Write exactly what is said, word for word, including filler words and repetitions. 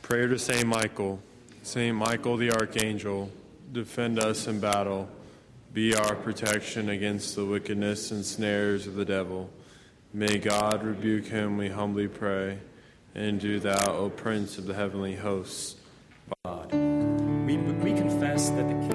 Prayer to Saint Michael. Saint Michael the Archangel, defend us in battle. Be our protection against the wickedness and snares of the devil. May God rebuke him, we humbly pray. And do thou, O Prince of the heavenly hosts. God, we, we confess that the